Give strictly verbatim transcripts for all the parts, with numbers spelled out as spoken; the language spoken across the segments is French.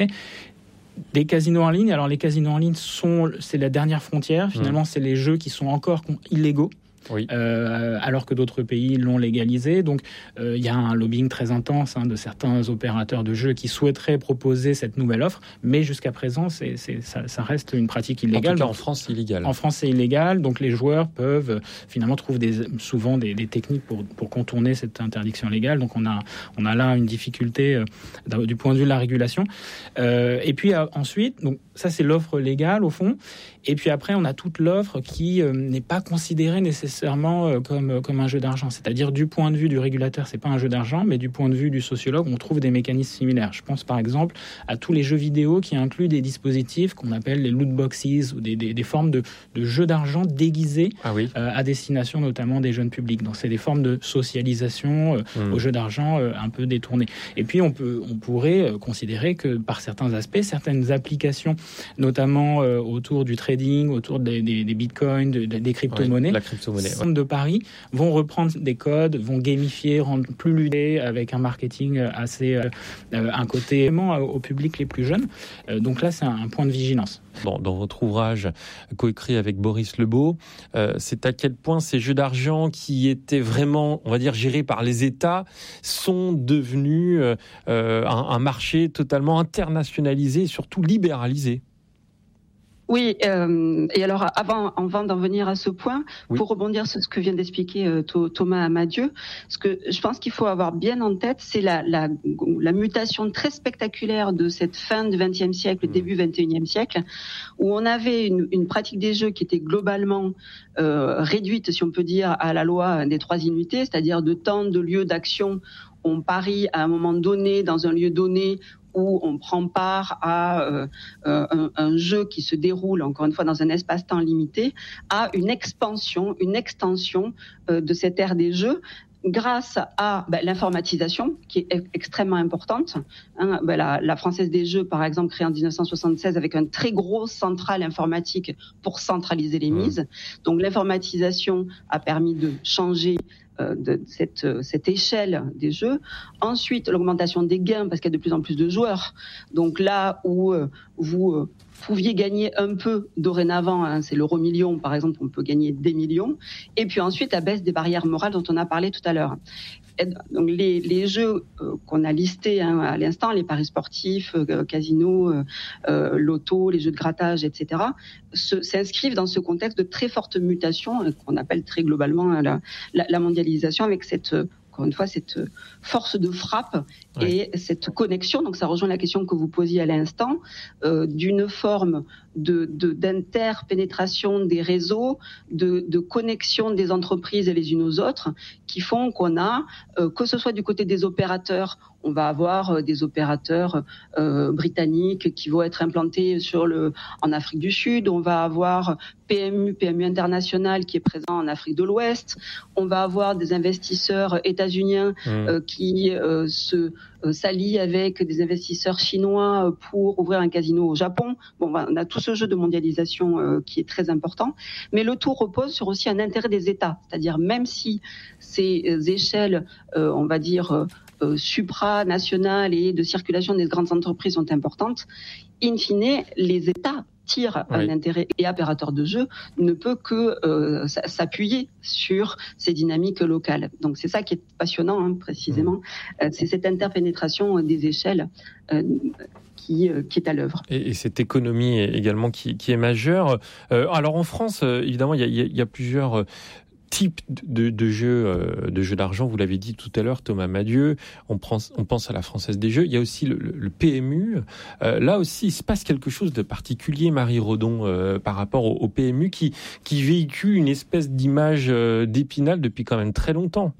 Des casinos en ligne, alors les casinos en ligne, sont, c'est la dernière frontière. Finalement, mmh. c'est les jeux qui sont encore illégaux. Oui. Euh, alors que d'autres pays l'ont légalisé. Donc, il euh, y a un lobbying très intense hein, de certains opérateurs de jeux qui souhaiteraient proposer cette nouvelle offre, mais jusqu'à présent, c'est, c'est, ça, ça reste une pratique illégale. En tout cas, donc, en France, c'est illégal. En France, c'est illégal. Donc, les joueurs peuvent euh, finalement trouver des, souvent des, des techniques pour, pour contourner cette interdiction légale. Donc, on a, on a là une difficulté euh, du point de vue de la régulation. Euh, et puis euh, ensuite, donc, ça, c'est l'offre légale au fond. Et puis après, on a toute l'offre qui euh, n'est pas considérée nécessairement euh, comme, euh, comme un jeu d'argent. C'est-à-dire, du point de vue du régulateur, c'est pas un jeu d'argent, mais du point de vue du sociologue, on trouve des mécanismes similaires. Je pense par exemple à tous les jeux vidéo qui incluent des dispositifs qu'on appelle les loot boxes ou des, des, des formes de, de jeux d'argent déguisés ah oui. euh, à destination notamment des jeunes publics. Donc, c'est des formes de socialisation euh, mmh. aux jeux d'argent euh, un peu détournées. Et puis, on, peut, on pourrait euh, considérer que par certains aspects, certaines applications, notamment euh, autour du trading, autour des, des, des bitcoins, de, des crypto-monnaies, oui, la crypto-monnaie, centres ouais. de paris vont reprendre des codes, vont gamifier, rendre plus ludé avec un marketing assez, euh, un côté vraiment au public les plus jeunes. Euh, donc là, c'est un, un point de vigilance. Dans, dans votre ouvrage coécrit avec Boris Lebeau, euh, c'est à quel point ces jeux d'argent qui étaient vraiment, on va dire, gérés par les États sont devenus euh, un, un marché totalement internationalisé et surtout libéralisé. Oui, euh, et alors avant, avant d'en venir à ce point, oui. pour rebondir sur ce que vient d'expliquer euh, Thomas Amadieu, ce que je pense qu'il faut avoir bien en tête, c'est la, la, la mutation très spectaculaire de cette fin du vingtième siècle, mmh. début vingt et unième siècle, où on avait une, une pratique des jeux qui était globalement euh, réduite, si on peut dire, à la loi des trois inunités, c'est-à-dire de temps, de lieu, d'action. On parie à un moment donné, dans un lieu donné, où on prend part à euh, un, un jeu qui se déroule, encore une fois, dans un espace-temps limité, à une expansion, une extension euh, de cette ère des jeux, grâce à ben, l'informatisation, qui est extrêmement importante. Hein, ben, la, la Française des Jeux, par exemple, créée en dix-neuf cent soixante-seize avec un très gros central informatique pour centraliser les mises. Mmh. Donc l'informatisation a permis de changer de cette, cette échelle des jeux. Ensuite, l'augmentation des gains, parce qu'il y a de plus en plus de joueurs. Donc là où euh, vous euh, pouviez gagner un peu dorénavant, hein, c'est l'euro million, par exemple, on peut gagner des millions. Et puis ensuite, la baisse des barrières morales dont on a parlé tout à l'heure. Et donc les, les jeux euh, qu'on a listés hein, à l'instant, les paris sportifs, euh, casinos, euh, euh, loto, les jeux de grattage, et cetera, se, s'inscrivent dans ce contexte de très forte mutation euh, qu'on appelle très globalement hein, la, la, la mondialisation, avec cette euh, encore une fois, cette force de frappe ouais. et cette connexion. Donc, ça rejoint la question que vous posiez à l'instant, euh, d'une forme de, de, d'interpénétration des réseaux, de, de connexion des entreprises les unes aux autres, qui font qu'on a, euh, que ce soit du côté des opérateurs, on va avoir des opérateurs euh, britanniques qui vont être implantés sur le, en Afrique du Sud. On va avoir P M U, P M U International qui est présent en Afrique de l'Ouest. On va avoir des investisseurs états-uniens mmh. euh, qui euh, se euh, s'allient avec des investisseurs chinois pour ouvrir un casino au Japon. Bon, on a tout ce jeu de mondialisation euh, qui est très important. Mais le tout repose sur aussi un intérêt des États. C'est-à-dire même si ces échelles, euh, on va dire, euh, Euh, supranationales et de circulation des grandes entreprises sont importantes, in fine, les États tirent oui. un intérêt et opérateur de jeu ne peut que euh, s'appuyer sur ces dynamiques locales. Donc c'est ça qui est passionnant, hein, précisément. Mmh. Euh, c'est cette interpénétration des échelles euh, Qui, euh, qui est à l'œuvre. Et, et cette économie également qui, qui est majeure. Euh, alors en France, euh, évidemment, il y a, y a, y a plusieurs euh, types de, de jeux, euh, de jeux d'argent. Vous l'avez dit tout à l'heure, Thomas Amadieu. On, prend, on pense à la Française des Jeux. Il y a aussi le, le, le P M U. Euh, là aussi, il se passe quelque chose de particulier, Marie Redon, euh, par rapport au, au P M U qui, qui véhicule une espèce d'image euh, d'Épinal depuis quand même très longtemps.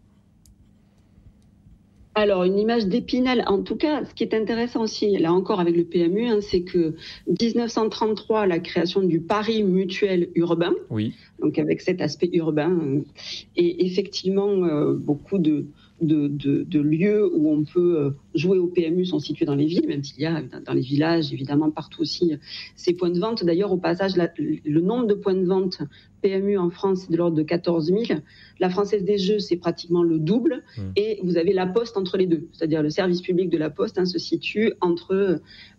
Alors, une image d'Épinal, en tout cas, ce qui est intéressant aussi, là encore avec le P M U, hein, c'est que dix-neuf cent trente-trois, la création du pari mutuel urbain, oui. donc avec cet aspect urbain, euh, et effectivement, euh, beaucoup de, de, de, de lieux où on peut jouer au P M U sont situés dans les villes, même s'il y a dans les villages, évidemment, partout aussi, ces points de vente. D'ailleurs, au passage, la, le nombre de points de vente P M U en France, c'est de l'ordre de quatorze mille. La Française des Jeux, c'est pratiquement le double. Mmh. Et vous avez la Poste entre les deux. C'est-à-dire le service public de la Poste hein, se situe entre